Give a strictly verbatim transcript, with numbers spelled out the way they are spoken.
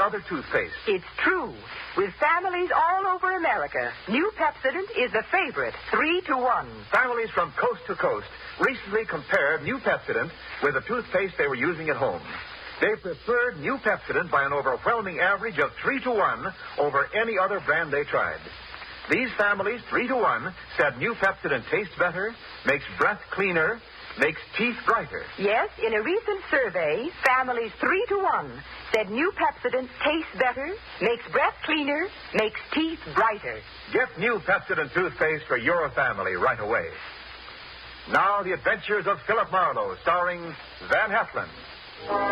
other toothpaste. It's true. With families all over America, New Pepsodent is the favorite, three to one. Families from coast to coast recently compared New Pepsodent with the toothpaste they were using at home. They preferred New Pepsodent by an overwhelming average of three to one over any other brand they tried. These families, three to one, said New Pepsodent tastes better, makes breath cleaner, makes teeth brighter. Yes, in a recent survey, families three to one said New Pepsodent tastes better, makes breath cleaner, makes teeth brighter. Get New Pepsodent toothpaste for your family right away. Now, the adventures of Philip Marlowe, starring Van Heflin.